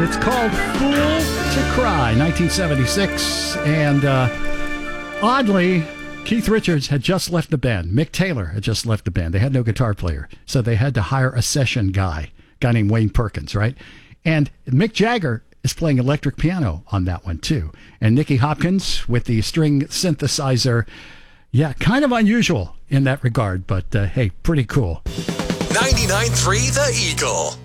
It's called Fool to Cry, 1976. And oddly, Keith Richards had just left the band. Mick Taylor had just left the band. They had no guitar player, so they had to hire a session guy named Wayne Perkins, right? And Mick Jagger is playing electric piano on that one, too. And Nicky Hopkins with the string synthesizer. Yeah, kind of unusual in that regard, but hey, pretty cool. 99.3 The Eagle.